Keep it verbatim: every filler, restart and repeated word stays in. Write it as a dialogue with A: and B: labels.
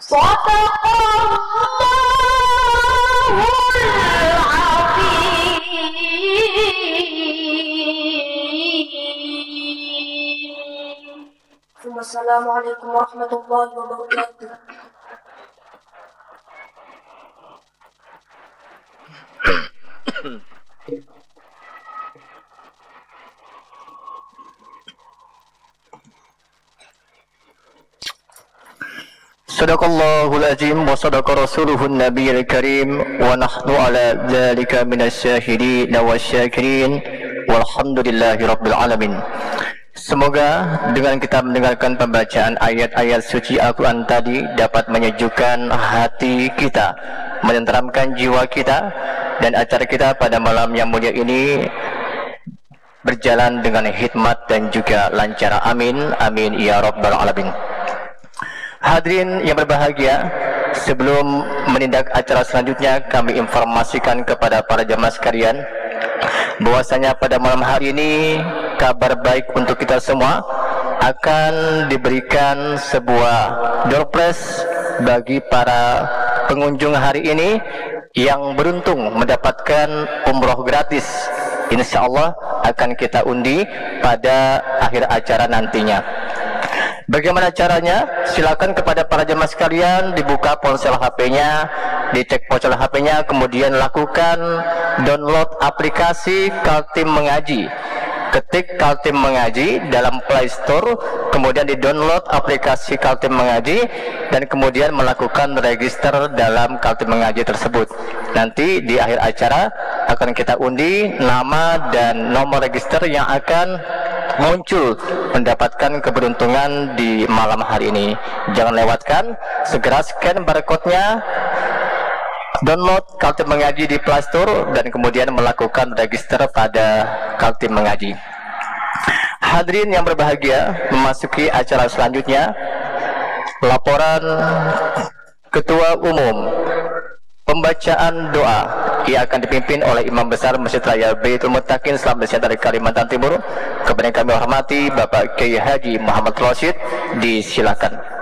A: Assalamualaikum warahmatullahi wabarakatuh.
B: Sadaqallahul azim wa sadaqa rasuluhun nabiyil karim wa nahnu ala dzalika minasyahidin wasyakirin walhamdulillahi rabbil alamin. Semoga dengan kita mendengarkan pembacaan ayat-ayat suci Al-Quran tadi dapat menyejukkan hati kita, menenteramkan jiwa kita, dan acara kita pada malam yang mulia ini berjalan dengan hikmat dan juga lancar. Amin, amin ya rabbal alamin. Hadirin yang berbahagia, sebelum menindak acara selanjutnya, kami informasikan kepada para jamaah sekalian bahwasanya pada malam hari ini kabar baik untuk kita semua, akan diberikan sebuah door prize bagi para pengunjung hari ini yang beruntung mendapatkan umroh gratis. Insya Allah akan kita undi pada akhir acara nantinya. Bagaimana caranya? Silakan kepada para jemaah sekalian dibuka ponsel H P-nya, dicek ponsel H P-nya, kemudian lakukan download aplikasi Kaltim Mengaji. Ketik Kaltim Mengaji dalam Play Store, kemudian di-download aplikasi Kaltim Mengaji dan kemudian melakukan register dalam Kaltim Mengaji tersebut. Nanti di akhir acara akan kita undi nama dan nomor register yang akan muncul mendapatkan keberuntungan di malam hari ini. Jangan lewatkan, segera scan barcode-nya, download Kaltim Mengaji di Play Store dan kemudian melakukan register pada Kaltim Mengaji. Hadirin yang berbahagia, memasuki acara selanjutnya, laporan Ketua Umum, pembacaan doa yang akan dipimpin oleh Imam Besar Masjid Raya Baitul Muttaqin Islam Indonesia dari Kalimantan Timur, kepada yang kami hormati Bapak Kiai Haji Muhammad Rashid. Disilakan.